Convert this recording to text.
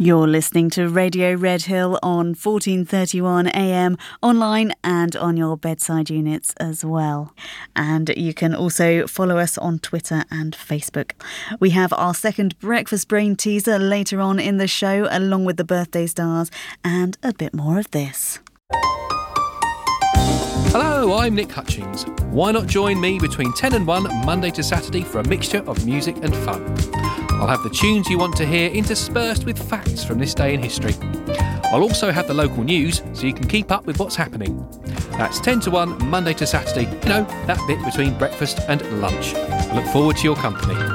You're listening to Radio Redhill on 1431 AM, online and on your bedside units as well. And you can also follow us on Twitter and Facebook. We have our second Breakfast Brain teaser later on in the show, along with the birthday stars and a bit more of this. Hello, I'm Nick Hutchings. Why not join me between 10 and 1 Monday to Saturday for a mixture of music and fun? I'll have the tunes you want to hear interspersed with facts from this day in history. I'll also have the local news so you can keep up with what's happening. That's 10 to 1 Monday to Saturday, you know, that bit between breakfast and lunch. I look forward to your company.